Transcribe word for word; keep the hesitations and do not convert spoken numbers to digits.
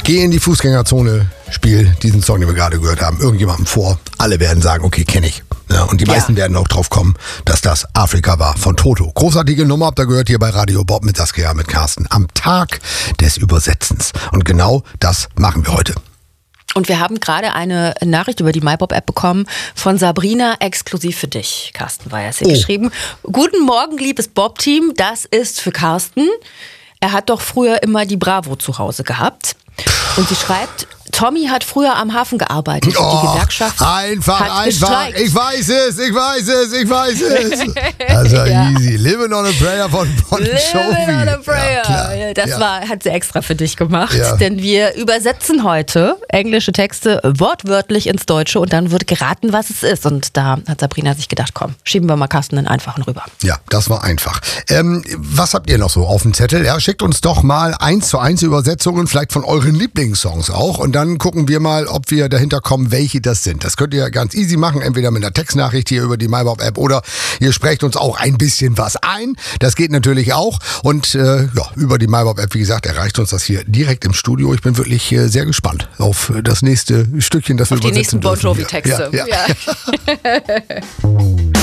Geh in die Fußgängerzone, spiel diesen Song, den wir gerade gehört haben, irgendjemandem vor. Alle werden sagen, okay, kenne ich. Ja, und die meisten ja. werden auch drauf kommen, dass das Afrika war von Toto. Großartige Nummer, habt ihr gehört hier bei Radio Bob mit Saskia, mit Carsten. Am Tag des Übersetzens. Und genau das machen wir heute. Und wir haben gerade eine Nachricht über die MyBob-App bekommen von Sabrina, exklusiv für dich. Carsten war ja hier oh. geschrieben. Guten Morgen, liebes Bob-Team. Das ist für Carsten. Er hat doch früher immer die Bravo zu Hause gehabt. Und sie schreibt, Tommy hat früher am Hafen gearbeitet. Oh, die Gewerkschaft einfach, hat einfach. gestreikt. Ich weiß es, ich weiß es, ich weiß es. Also ja. easy. Living on a Prayer von Bon Jovi. Living on a Prayer. Ja, das ja. war, hat sie extra für dich gemacht. Ja. Denn wir übersetzen heute englische Texte wortwörtlich ins Deutsche und dann wird geraten, was es ist. Und da hat Sabrina sich gedacht, komm, schieben wir mal Carsten den einfachen rüber. Ja, das war einfach. Ähm, was habt ihr noch so auf dem Zettel? Ja, schickt uns doch mal eins zu eins Übersetzungen, vielleicht von euren Lieblingssongs auch. Und dann gucken wir mal, ob wir dahinter kommen, welche das sind. Das könnt ihr ganz easy machen, entweder mit einer Textnachricht hier über die MyBob-App oder ihr sprecht uns auch ein bisschen was ein. Das geht natürlich auch. Und äh, ja, über die MyBob-App, wie gesagt, erreicht uns das hier direkt im Studio. Ich bin wirklich äh, sehr gespannt auf das nächste Stückchen, das wir auf die übersetzen nächsten Bon Jovi-Texte. Ja, ja. Ja.